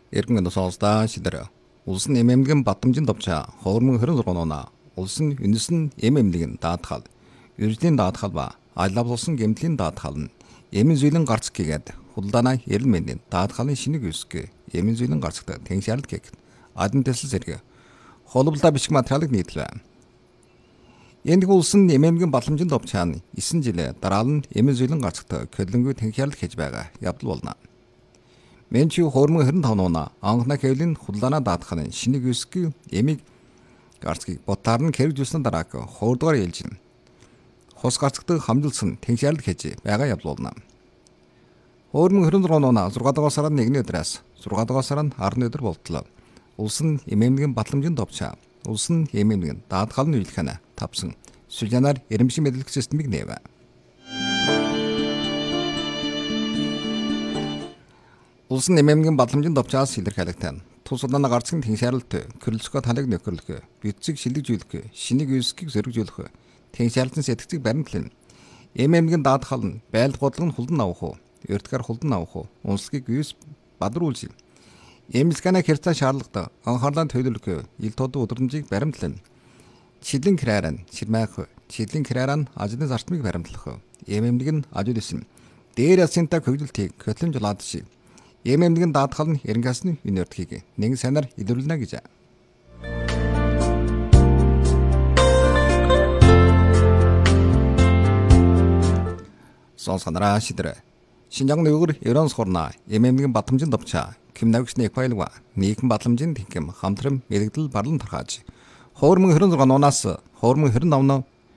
Иргэн сонсдаа шидэр. Улсын эмэмлэгэн Батамжин товчаа хоормон 26 оноо улсын үндэс нь эмэмлэгэн даатгал ердийн даатгал ба айлавлуулсан гэмтлийн даатгал нь эмэн зүйлийн гарц гэгээд худалдаанаа эрэл мэндийн даатгалын шинэг үсгэ эмэн зүйлийн гарцтай тэншаарлт гэх адын төсөл зэрэг холболтой бичиг материалыг нийтлэв. Энд улсын эмэмлэгэн Батамжин товчаа 9 жилээ дараа нь эмэн зүйлийн гарцтай көлөнгүй тэншаарлт хийж байгаа явдал болно. Менчи хоормон 25 оноо анхна хэвлийн худалдаанаа даатгахын шинэг үсэг эмийг гарцгийг ботаар нь хэрэгжүүлсэн дараа хоордгоор ээлжин. Хос гарцтай хамжилсан тэншаарлт хийж байгаа явдал болно. Хоормон 26 оноо 6 дугаар сарын 1-ний өдрөөс 6 дугаар сарын 10-ны өдөр болтлоо. Улсын эмэмлэгэн Батамжин товчаа улсын эмэмлэгэн даатгалын үйлхэнэ тавсан сүлжаанаар эрэмшин мэдлэг системийг нээв. Улсын эмэмлэгэн Батамжин товчаас илэрхийлэгтэн тус удаана гарцгийн тэншаарлт körөлцгөө талыг нөхөрлөх, битцэг шилэгжүүлэх, шинэг үсгийг зэрэгжүүлэх, тэншаарлтын сэтгцийг баримтлан эмэмлэгэн даатгал нь байлд годлог нь хулдан авах уу, өртгөр хулдан авах уу, унслыг юус бадруулж эмэлсканаа хэрцээ шаардлагатай анхаарлаа төлөвлөх, ил тод өдрөмжийг баримтлан чиглэн крааран ширмаах, чиглэн крааран ажлын зарчмыг баримтлах, эмэмлэг нь ажил исэн дээр ясынтай хөгжилтийг хөтлөмжлаад ши эмэмлэгэн даатгал нь эренгасны үнэртгийг нэг санаар илрүүлнэ гэж. Сонсгонараа шидэр. Шинжаан нүгэр Ерон сорна эмэмлэгэн Батамжин товчаа кимнагчны эквайлва нийгэм Батамжин тэнхэм хамтрам мэрэгдэл барлан тархааж хоормон 26 оноос хоормон 25